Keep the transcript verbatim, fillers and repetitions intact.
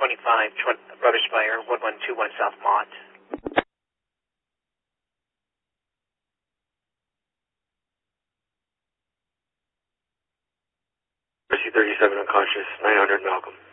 twenty-five, Brothers Fire, one one two one South Mott. C thirty-seven unconscious, nine hundred Malcolm.